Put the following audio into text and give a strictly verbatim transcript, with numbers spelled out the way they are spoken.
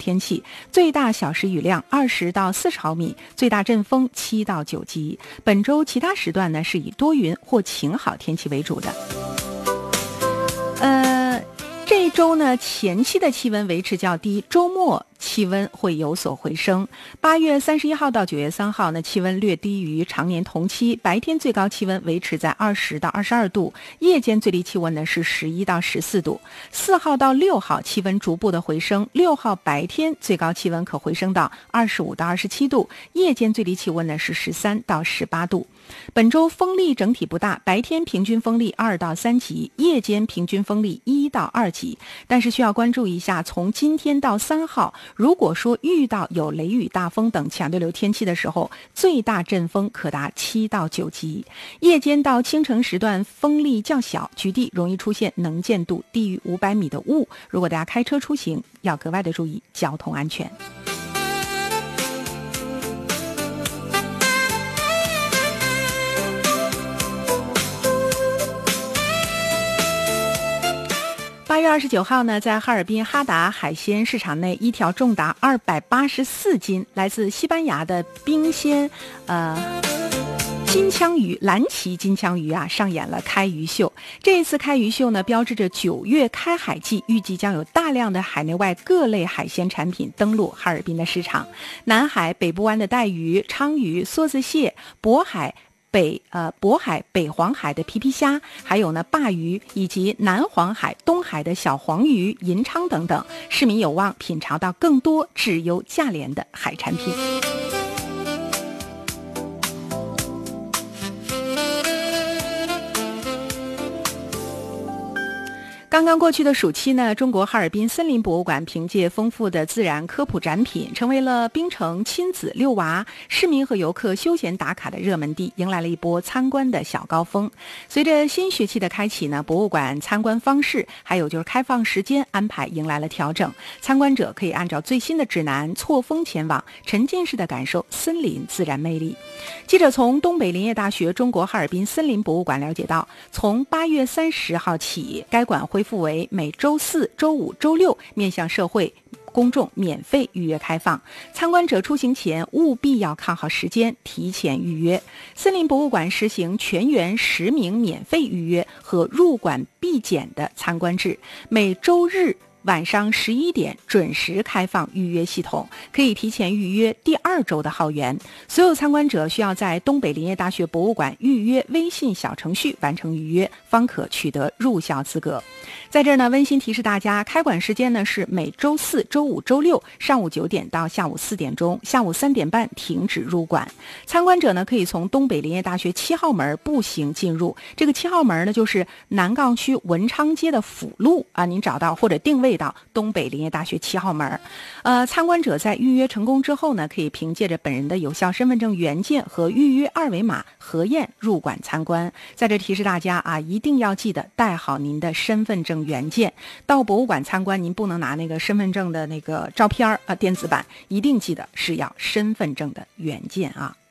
天气，最大小时雨量二十到四十毫米，最大阵风七到九级。本周其他时段呢是以多云或晴好天气为主的。呃，这一周呢前期的气温维持较低，周末气温会有所回升。八月三十一号到九月三号呢，气温略低于常年同期，白天最高气温维持在二十到二十二度，夜间最低气温呢是十一到十四度。四号到六号气温逐步的回升，六号白天最高气温可回升到二十五到二十七度，夜间最低气温呢是十三到十八度。本周风力整体不大，白天平均风力二到三级，夜间平均风力一到二级。但是需要关注一下，从今天到三号，如果说遇到有雷雨、大风等强对流天气的时候，最大阵风可达七到九级。夜间到清晨时段风力较小，局地容易出现能见度低于五百米的雾。如果大家开车出行，要格外的注意交通安全。八月二十九号呢，在哈尔滨哈达海鲜市场内，一条重达二百八十四斤、来自西班牙的冰鲜呃金枪鱼蓝鳍金枪鱼啊，上演了开鱼秀。这一次开鱼秀呢，标志着九月开海季，预计将有大量的海内外各类海鲜产品登陆哈尔滨的市场。南海北部湾的带鱼、鲳鱼、梭子蟹，渤海。北呃渤海、北黄海的皮皮虾，还有呢鲅鱼，以及南黄海、东海的小黄鱼、银鲳等等，市民有望品尝到更多质优价廉的海产品。刚刚过去的暑期呢，中国哈尔滨森林博物馆凭借丰富的自然科普展品，成为了槟城亲子遛娃、市民和游客休闲打卡的热门地，迎来了一波参观的小高峰。随着新学期的开启呢，博物馆参观方式还有就是开放时间安排迎来了调整，参观者可以按照最新的指南错峰前往，沉浸式的感受森林自然魅力。记者从东北林业大学中国哈尔滨森林博物馆了解到，从八月三十号起，该馆恢复为每周四、周五、周六面向社会公众免费预约开放，参观者出行前务必要看好时间，提前预约。森林博物馆实行全员实名免费预约和入馆必检的参观制，每周日晚上十一点准时开放预约系统，可以提前预约第二周的号源。所有参观者需要在东北林业大学博物馆预约微信小程序完成预约，方可取得入校资格。在这儿呢，温馨提示大家，开馆时间呢是每周四、周五、周六上午九点到下午四点钟，下午三点半停止入馆。参观者呢可以从东北林业大学七号门步行进入，这个七号门呢就是南岗区文昌街的辅路啊，您找到或者定位到东北林业大学七号门。呃，参观者在预约成功之后呢，可以凭借着本人的有效身份证原件和预约二维码核验入馆参观。在这提示大家啊，一定要记得带好您的身份证原件。到博物馆参观，您不能拿那个身份证的那个照片啊，电子版，一定记得是要身份证的原件啊。